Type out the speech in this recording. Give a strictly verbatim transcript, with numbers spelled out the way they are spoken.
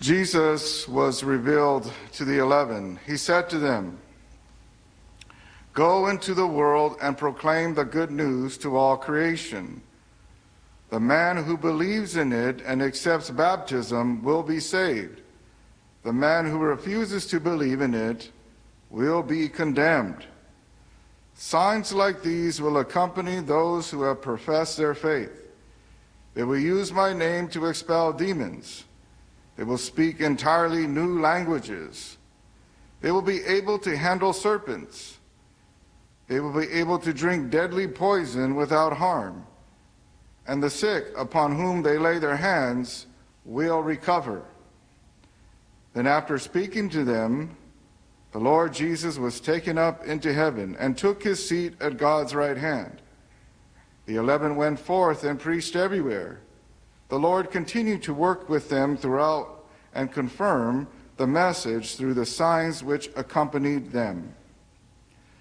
Jesus was revealed to the eleven. He said to them, "Go into the world and proclaim the good news to all creation. The man who believes in it and accepts baptism will be saved. The man who refuses to believe in it will be condemned. Signs like these will accompany those who have professed their faith. They will use my name to expel demons. They will speak entirely new languages. They will be able to handle serpents. They will be able to drink deadly poison without harm. And the sick upon whom they lay their hands will recover." Then after speaking to them, the Lord Jesus was taken up into heaven and took his seat at God's right hand. The eleven went forth and preached everywhere. The Lord continued to work with them throughout and confirm the message through the signs which accompanied them.